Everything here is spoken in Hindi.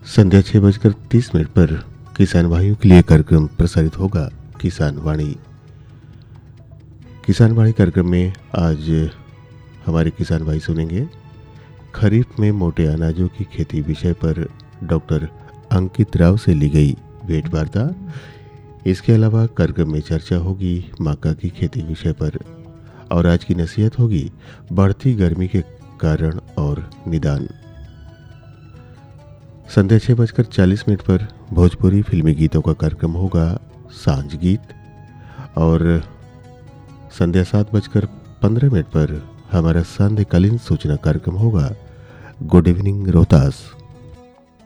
संध्या 6:30 पर किसान भाइयों के लिए कार्यक्रम प्रसारित होगा किसान वाणी। किसान वाणी कार्यक्रम में आज हमारे किसान भाई सुनेंगे खरीफ में मोटे अनाजों की खेती विषय पर डॉक्टर अंकित राव से ली गई भेंट वार्ता। इसके अलावा कार्यक्रम में चर्चा होगी मक्का की खेती विषय पर और आज की नसीहत होगी बढ़ती गर्मी के कारण और निदान। संध्या 6:40 पर भोजपुरी फिल्मी गीतों का कार्यक्रम होगा सांझ गीत और संध्या 7:15 पर हमारा सांध्यकालीन सूचना कार्यक्रम होगा गुड इवनिंग रोहतास।